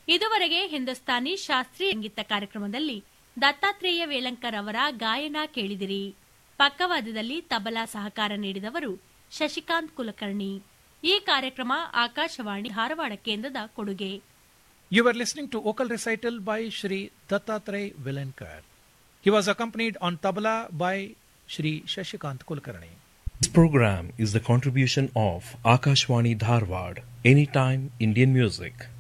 ಇದುವರೆಗೆ ಹಿಂದೂಸ್ತಾನಿ ಶಾಸ್ತ್ರೀಯ ಸಂಗೀತ ಕಾರ್ಯಕ್ರಮದಲ್ಲಿ ದತ್ತಾತ್ರೇಯ ವೇಲಂಕರ್ ಅವರ ಗಾಯನ ಕೇಳಿದಿರಿ. ಪಕ್ಕವಾದ್ಯದಲ್ಲಿ ತಬಲಾ ಸಹಕಾರ ನೀಡಿದವರು ಶಶಿಕಾಂತ್ ಕುಲಕರ್ಣಿ. ಈ ಕಾರ್ಯಕ್ರಮ ಆಕಾಶವಾಣಿ ಧಾರವಾಡ ಕೇಂದ್ರದ ಕೊಡುಗೆ. You were listening to vocal recital by Shri Dattatreya Velankar. He was accompanied on tabla by Shri Shashikant Kulkarni. This program is the contribution of Akashwani Dharwad, Anytime Indian Music.